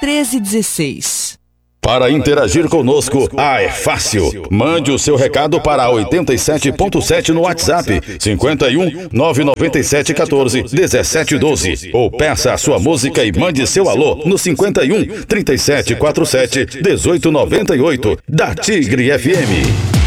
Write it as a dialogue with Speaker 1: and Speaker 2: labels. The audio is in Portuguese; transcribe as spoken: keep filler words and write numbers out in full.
Speaker 1: treze dezesseis.
Speaker 2: Para interagir conosco, ah, é fácil. Mande o seu recado para oitenta e sete ponto sete no WhatsApp, cinquenta e um, nove nove sete, um quatro, um sete um dois. Ou peça a sua música e mande seu alô no cinquenta e um, trinta e sete, quarenta e sete, dezoito noventa e oito, da Tigre F M.